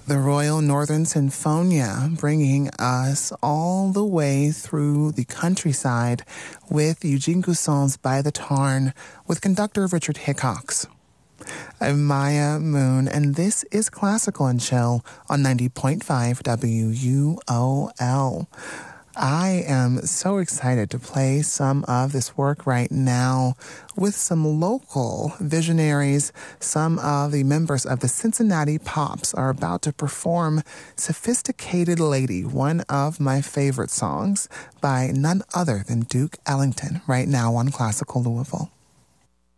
The Royal Northern Sinfonia, bringing us all the way through the countryside with Eugene Gousson's By the Tarn with conductor Richard Hickox. I'm Maya Moon, and this is Classical and Chill on 90.5 WUOL. I am so excited to play some of this work right now with some local visionaries. Some of the members of the Cincinnati Pops are about to perform Sophisticated Lady, one of my favorite songs by none other than Duke Ellington, right now on Classical Louisville.